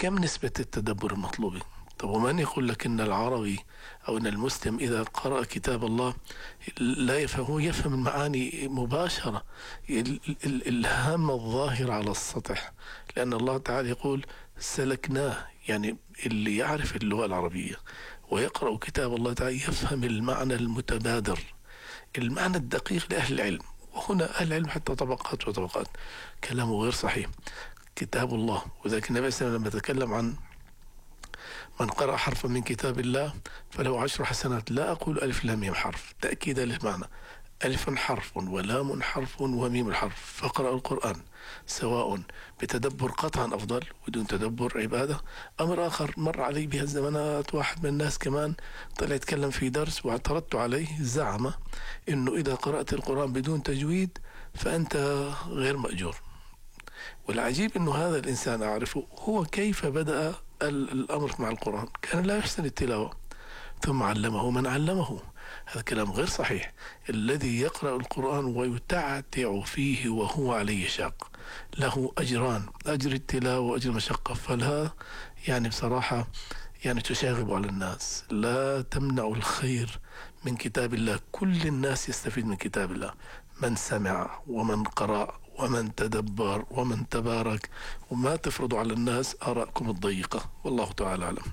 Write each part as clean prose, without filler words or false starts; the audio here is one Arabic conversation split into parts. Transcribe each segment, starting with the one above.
كم نسبة التدبر المطلوبة؟ طب ومن يقول لك إن العربي أو إن المسلم إذا قرأ كتاب الله لا يفهم، هو يفهم المعاني مباشرة، الإلهام الظاهر على السطح، لأن الله تعالى يقول سلكناه. يعني اللي يعرف اللغة العربية ويقرأ كتاب الله تعالى يفهم المعنى المتبادر، المعنى الدقيق لأهل العلم. وهنا أهل العلم حتى طبقات وطبقات، كلامه غير صحيح. كتاب الله، وذلك النبي صلى الله عليه وسلم لما تكلم عن من قرأ حرفا من كتاب الله فله 10 حسنات، لا أقول ألف لام ميم حرف تأكيدا للمعنى، ألف حرف ولام حرف وميم حرف، فقرأ القرآن سواء بتدبر قطعا أفضل، بدون تدبر عبادة. أمر آخر مر علي بها الزمانات، واحد من الناس كمان طلع يتكلم في درس واعترضت عليه، زعم إنه إذا قرأت القرآن بدون تجويد فأنت غير مأجور. والعجيب أنه هذا الإنسان أعرفه هو كيف بدأ الأمر مع القرآن، كان لا يحسن التلاوة ثم علمه من علمه. هذا كلام غير صحيح. الذي يقرأ القرآن ويتعتع فيه وهو عليه شاق له أجران، أجر التلاوة وأجر المشقة. فلا يعني بصراحة يعني تشاغب على الناس، لا تمنع الخير من كتاب الله. كل الناس يستفيد من كتاب الله، من سمع ومن قرأ ومن تدبر ومن تبارك. وما تفرضوا على الناس آراءكم الضيقة، والله تعالى أعلم.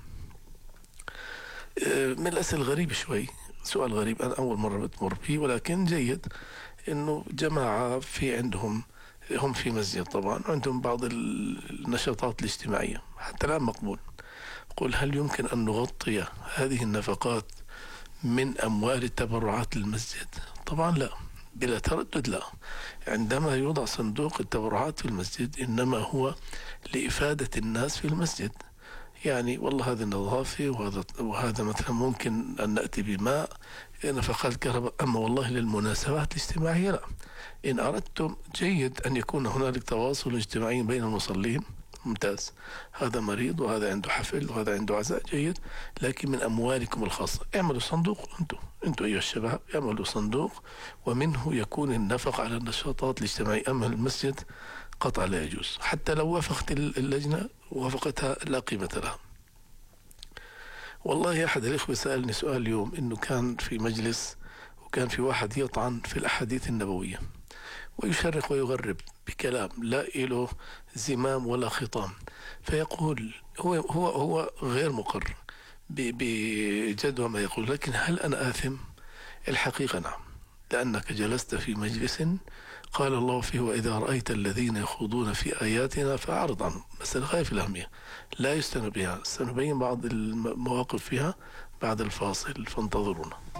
من الأسئلة الغريب شوي، سؤال غريب أنا أول مرة بتمر فيه، ولكن جيد. إنه جماعة في عندهم، هم في مسجد طبعا، عندهم بعض النشاطات الاجتماعية حتى الآن مقبول. قل هل يمكن أن نغطي هذه النفقات من أموال التبرعات للمسجد؟ طبعا لا، بلا تردد لا. عندما يوضع صندوق التبرعات في المسجد إنما هو لإفادة الناس في المسجد. يعني والله هذه النظافة وهذا مثلا ممكن أن نأتي بماء، نفقات كهرباء، أما والله للمناسبات الاجتماعية لا. إن أردتم جيد أن يكون هنالك تواصل اجتماعي بين المصلين، ممتاز. هذا مريض وهذا عنده حفل وهذا عنده عزاء، جيد. لكن من أموالكم الخاصة اعملوا صندوق، أنتم أيها الشباب اعملوا صندوق ومنه يكون النفق على النشاطات الاجتماعية. أما المسجد قطع لا يجوز، حتى لو وافقت اللجنة وافقتها لا قيمة لها. والله أحد الإخوة سألني سؤال اليوم، إنه كان في مجلس وكان في واحد يطعن في الأحاديث النبوية ويشرق ويغرب بكلام لا له زمام ولا خطام، فيقول هو غير مقر بجدوى ما يقول، لكن هل أنا آثم؟ الحقيقة نعم، لأنك جلست في مجلس قال الله فيه وإذا رأيت الذين يخوضون في آياتنا فأعرض عنهم. مسألة غاية في الأهمية لا يستنى بها، سنبين بعض المواقف فيها بعد الفاصل، فانتظرونا.